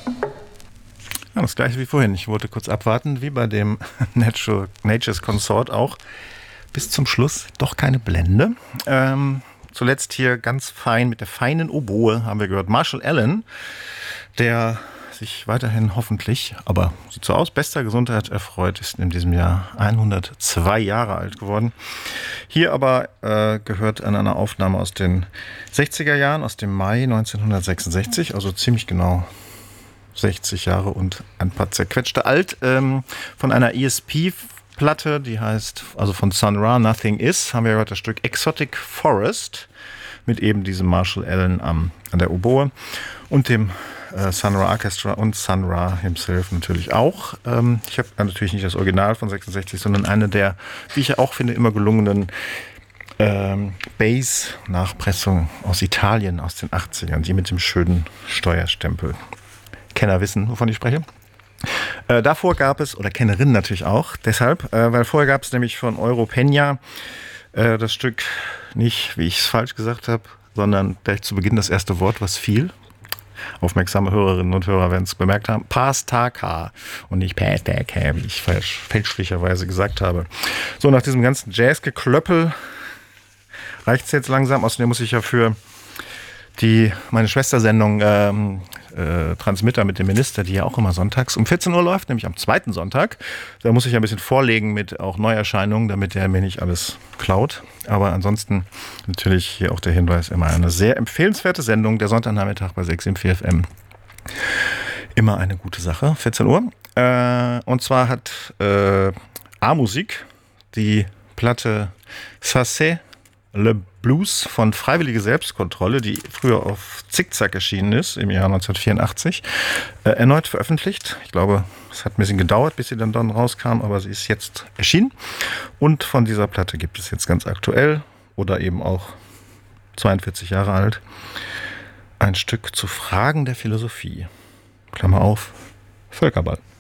Ja, das gleiche wie vorhin. Ich wollte kurz abwarten, wie bei dem Nature's Consort auch. Bis zum Schluss doch keine Blende. Zuletzt hier ganz fein mit der feinen Oboe haben wir gehört. Marshall Allen, der sich weiterhin hoffentlich, aber sieht so aus, bester Gesundheit erfreut, ist in diesem Jahr 102 Jahre alt geworden. Hier aber gehört an einer Aufnahme aus den 60er Jahren, aus dem Mai 1966, also ziemlich genau 60 Jahre und ein paar zerquetschte alt, von einer ESP-Platte, die heißt, also von Sun Ra, Nothing Is, haben wir gehört das Stück Exotic Forest mit eben diesem Marshall Allen an der Oboe und dem Sun Ra Orchestra und Sun Ra himself natürlich auch. Ich habe natürlich nicht das Original von 66, sondern eine der, wie ich auch finde, immer gelungenen Bass-Nachpressungen aus Italien aus den 80ern, die mit dem schönen Steuerstempel. Kenner wissen, wovon ich spreche. Davor gab es, oder Kennerinnen natürlich auch, deshalb, weil vorher gab es nämlich von Euro Peña das Stück nicht, wie ich es falsch gesagt habe, sondern gleich zu Beginn das erste Wort, was fiel. Aufmerksame Hörerinnen und Hörer werden es bemerkt haben. Pastaka und nicht Pastaka, wie ich fälschlicherweise gesagt habe. So, nach diesem ganzen Jazz-Geklöppel reicht es jetzt langsam. Außerdem muss ich ja für meine Schwestersendung Transmitter mit dem Minister, die ja auch immer sonntags um 14 Uhr läuft, nämlich am zweiten Sonntag. Da muss ich ein bisschen vorlegen mit auch Neuerscheinungen, damit der mir nicht alles klaut. Aber ansonsten natürlich hier auch der Hinweis, immer eine sehr empfehlenswerte Sendung, der Sonntagnachmittag bei 6 im 4FM. Immer eine gute Sache, 14 Uhr. Und zwar hat A-Musik die Platte Sassé Le Blues von Freiwillige Selbstkontrolle, die früher auf Zickzack erschienen ist, im Jahr 1984, erneut veröffentlicht. Ich glaube, es hat ein bisschen gedauert, bis sie dann rauskam, aber sie ist jetzt erschienen. Und von dieser Platte gibt es jetzt ganz aktuell oder eben auch 42 Jahre alt ein Stück zu Fragen der Philosophie. Klammer auf, Völkerball.